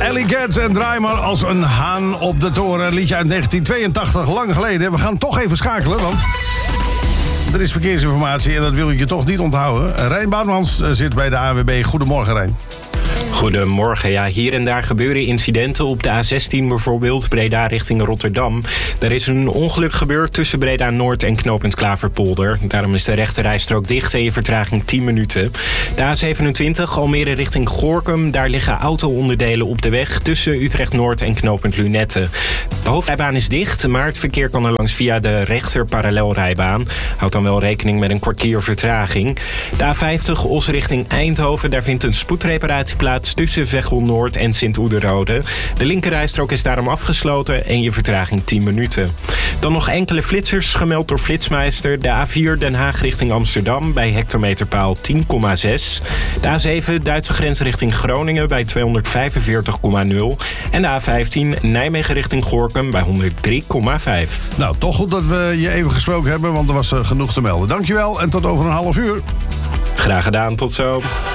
Ellie Getz en Draai maar als een haan op de toren. Liedje uit 1982, lang geleden. We gaan toch even schakelen, want er is verkeersinformatie en dat wil ik je toch niet onthouden. Rijn Bouwmans zit bij de ANWB. Goedemorgen, Rijn. Goedemorgen. Ja, hier en daar gebeuren incidenten op de A16 bijvoorbeeld, Breda richting Rotterdam. Er is een ongeluk gebeurd tussen Breda Noord en knooppunt Klaverpolder. Daarom is de rechterrijstrook dicht en je vertraging 10 minuten. De A27 Almere richting Gorinchem. Daar liggen auto-onderdelen op de weg tussen Utrecht Noord en knooppunt Lunette. De hoofdrijbaan is dicht, maar het verkeer kan er langs via de rechter parallelrijbaan. Houd dan wel rekening met een kwartier vertraging. De A50 Os richting Eindhoven. Daar vindt een spoedreparatie plaats tussen Veghel Noord en Sint-Oederode. De linkerrijstrook is daarom afgesloten en je vertraging 10 minuten. Dan nog enkele flitsers gemeld door Flitsmeister. De A4 Den Haag richting Amsterdam bij hectometerpaal 10,6. De A7 Duitse grens richting Groningen bij 245,0. En de A15 Nijmegen richting Gorinchem bij 103,5. Nou, toch goed dat we je even gesproken hebben, want er was genoeg te melden. Dankjewel en tot over een half uur. Graag gedaan, tot zo.